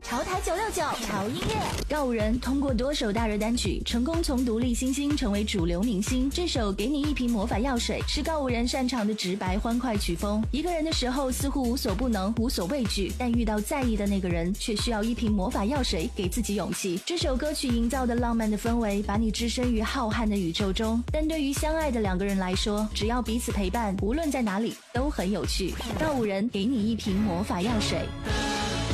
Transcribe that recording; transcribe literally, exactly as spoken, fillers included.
潮台九六九潮音乐。告五人通过多首大热单曲，成功从独立新星成为主流明星。这首《给你一瓶魔法药水》是告五人擅长的直白欢快曲风。一个人的时候似乎无所不能，无所畏惧，但遇到在意的那个人，却需要一瓶魔法药水给自己勇气。这首歌曲营造的浪漫的氛围，把你置身于浩瀚的宇宙中。但对于相爱的两个人来说，只要彼此陪伴，无论在哪里都很有趣。告五人给你一瓶魔法药水。